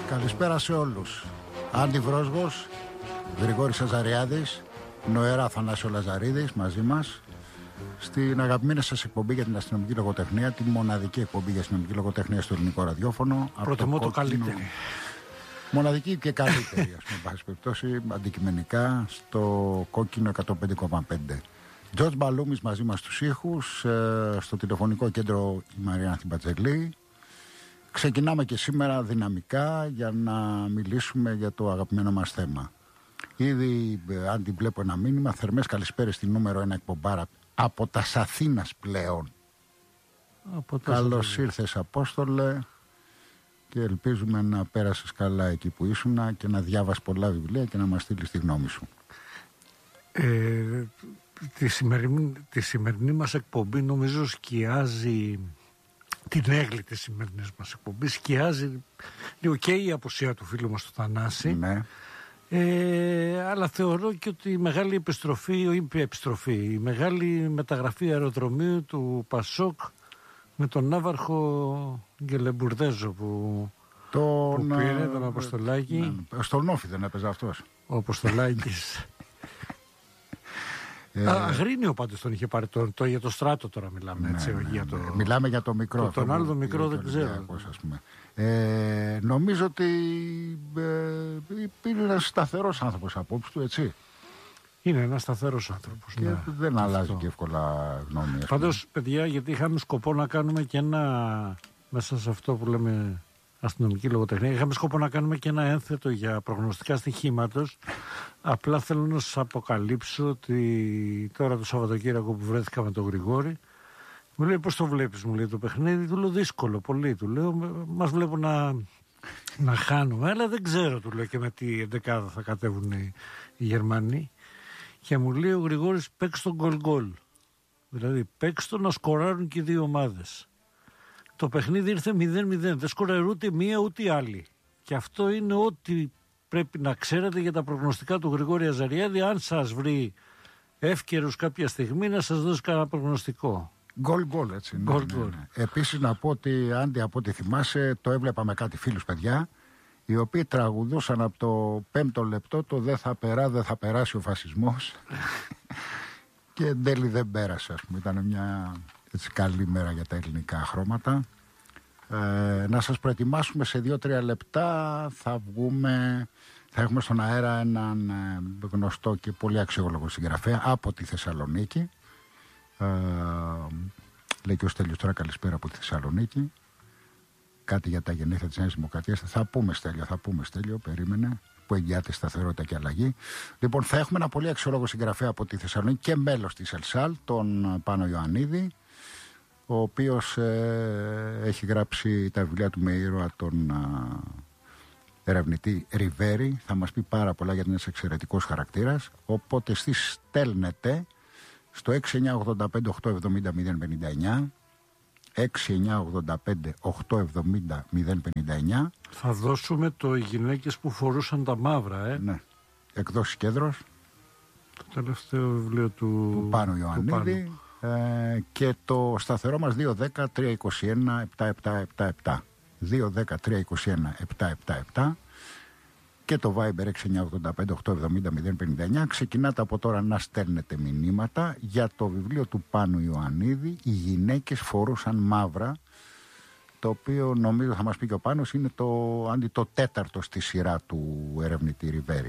Καλησπέρα σε όλους. Άντι Βρόσγος, Γρηγόρης Αζαριάδης, Νοερά Θανάσιο Λαζαρίδης μαζί μας. Στην αγαπημένη σας εκπομπή για την αστυνομική λογοτεχνία, τη μοναδική εκπομπή για αστυνομική λογοτεχνία στο ελληνικό ραδιόφωνο. Προτιμώ το καλύτερο. Μοναδική και καλύτερη, ας πούμε, πάση περιπτώσει, αντικειμενικά, στο κόκκινο 105,5. Τζορτζ Μπαλούμης μαζί μας στους ήχους, στο τηλεφωνικό κέντρο η Μαριάννα Θιμπατζελή. Ξεκινάμε και σήμερα δυναμικά για να μιλήσουμε για το αγαπημένο μας θέμα. Ήδη, αν την βλέπω ένα μήνυμα, θερμές καλησπέρες στη νούμερο 1 εκπομπάρα από τα Αθήνας πλέον. Καλώς ήρθες, Απόστολε, και ελπίζουμε να πέρασες καλά εκεί που ήσουν και να διάβασες πολλά βιβλία και να μας στείλεις τη γνώμη σου. Τη σημερινή μας εκπομπή νομίζω σκιάζει, την έγκλη της σημερινής μας εκπομπή σκιάζει λίγο και η απουσία του φίλου μας του Θανάση. Ναι. Αλλά θεωρώ και ότι η μεγάλη η μεγάλη μεταγραφή αεροδρομίου του Πασόκ με τον ναύαρχο Γκελεμπουρδέζο που πήρε τον Αποστολάκη. Στον Όφη δεν έπαιζε αυτός ο Αποστολάκης. Αγρίνιο πάντως τον είχε πάρει, για το Στράτο τώρα μιλάμε, έτσι, για το... Μιλάμε για το μικρό. Τον άλλο το μικρό δεν ξέρω. Ας πούμε. Νομίζω ότι είναι ένας σταθερός άνθρωπος απόψη του, έτσι. Είναι ένας σταθερός άνθρωπος. Και δεν αλλάζει και εύκολα γνώμη. Πάντως, παιδιά, γιατί είχαμε σκοπό να κάνουμε και ένα, μέσα σε αυτό που λέμε αστυνομική λογοτεχνία, είχαμε σκοπό να κάνουμε και ένα ένθετο για προγνωστικά στοιχήματος. Απλά θέλω να σας αποκαλύψω ότι τώρα το Σαββατοκύριακο που βρέθηκα με τον Γρηγόρη, μου λέει πώς το βλέπεις, μου λέει το παιχνίδι, του λέω δύσκολο πολύ, του λέω μας βλέπω να χάνουμε, αλλά δεν ξέρω, του λέω, και με τι εντεκάδα θα κατέβουν οι Γερμανοί. Και μου λέει ο Γρηγόρης, παίξ' τον γκολ-γκολ, δηλαδή παίξ' το να σκοράρουν και οι δύο ομάδες. Το παιχνίδι ήρθε 0-0, δεν σκοράρει ούτε μία ούτε άλλη. Και αυτό είναι ό,τι πρέπει να ξέρετε για τα προγνωστικά του Γρηγόρη Αζαριάδη. Αν σας βρει εύκαιρους κάποια στιγμή να σας δώσει κανένα προγνωστικό. Γκολ-γκολ, έτσι. Ναι. Επίσης να πω ότι, Άντι, από ό,τι θυμάσαι, το έβλεπα με κάτι φίλους παιδιά, οι οποίοι τραγουδούσαν από το 5ο λεπτό το «Δεν θα περάσει ο φασισμός». Και εν τέλει δεν πέρασε, ας πούμε. Ήταν μια έτσι καλή μέρα για τα ελληνικά χρώματα. Να σας προετοιμάσουμε σε 2-3 λεπτά. Θα έχουμε στον αέρα έναν γνωστό και πολύ αξιόλογο συγγραφέα από τη Θεσσαλονίκη. Λέει και ο Στέλιος τώρα καλησπέρα από τη Θεσσαλονίκη. Κάτι για τα γενέθλια της Νέας Δημοκρατίας. Θα πούμε, Στέλιο, περίμενε, που εγγυάται σταθερότητα και αλλαγή. Λοιπόν, θα έχουμε ένα πολύ αξιόλογο συγγραφέα από τη Θεσσαλονίκη και μέλος της ΕΛΣΑΛ, τον Πάνο Ιωαννίδη, ο οποίος έχει γράψει τα βιβλία του με ήρωα τον ερευνητή Ριβέρη. Θα μας πει πάρα πολλά γιατί είναι ένας εξαιρετικός χαρακτήρας. Οπότε εσείς στέλνετε στο 6985-870-059, 6985-870-059. Θα δώσουμε το «Οι γυναίκες που φορούσαν τα μαύρα», Ναι. Εκδόσεις Κέντρος. Το τελευταίο βιβλίο του Πάνου Ιωαννίδη. Και το σταθερό μας 210-321-7777. 210-321-7777. Και το Viber 6985-870-059. Ξεκινάτε από τώρα να στέλνετε μηνύματα για το βιβλίο του Πάνου Ιωαννίδη «Οι γυναίκες φορούσαν μαύρα», το οποίο νομίζω θα μας πει και ο Πάνος είναι το τέταρτο στη σειρά του ερευνητή Ριβέρη.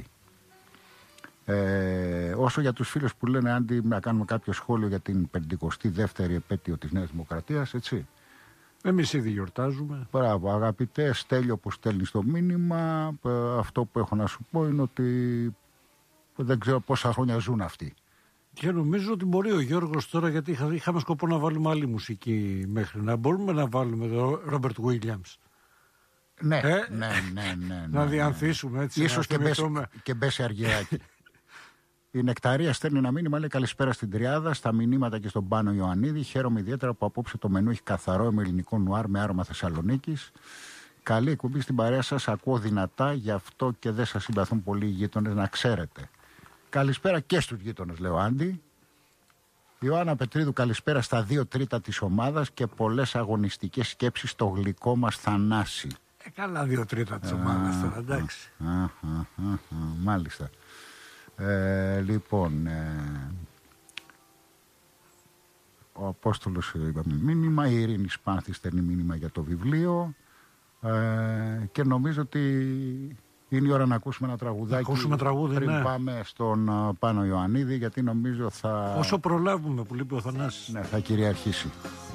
Όσο για τους φίλους που λένε Άντι να κάνουμε κάποιο σχόλιο για την 52η επέτειο της Νέας Δημοκρατίας, έτσι. Εμείς ήδη γιορτάζουμε. Μπράβο, αγαπητέ Στέλιο που στέλνεις το μήνυμα, αυτό που έχω να σου πω είναι ότι δεν ξέρω πόσα χρόνια ζουν αυτοί. Και νομίζω ότι μπορεί ο Γιώργος τώρα, γιατί είχαμε σκοπό να βάλουμε άλλη μουσική μέχρι να μπορούμε να βάλουμε τον Ρόμπερτ Βίλιαμς. Ναι. Να διανθίσουμε έτσι. Ίσως και μπέσει αργυράκι. Η Νεκταρία στέλνει ένα μήνυμα, λέει καλησπέρα στην Τριάδα, στα μηνύματα και στον Πάνο Ιωαννίδη. Χαίρομαι ιδιαίτερα που απόψε το μενού έχει καθαρό ελληνικό νουάρ με άρωμα Θεσσαλονίκης. Καλή εκπομπή στην παρέα σας, ακούω δυνατά, γι' αυτό και δεν σας συμπαθούν πολύ οι γείτονες, να ξέρετε. Καλησπέρα και στους γείτονες, λέω Άντι. Ιωάννα Πετρίδου, καλησπέρα στα 2 τρίτα της ομάδας και πολλές αγωνιστικές σκέψεις στο γλυκό μας Θανάση. καλά 2/3 της ομάδας τώρα, εντάξει. Μάλιστα. Λοιπόν, ο Απόστολος είπαμε μήνυμα, η Ειρήνη Σπάνθη στέλνει μήνυμα για το βιβλίο και νομίζω ότι είναι η ώρα να ακούσουμε ένα τραγουδάκι πριν πάμε στον Πάνο Ιωαννίδη, γιατί νομίζω θα... Όσο προλάβουμε που λείπει ο Θανάσης. Ναι, θα κυριαρχήσει.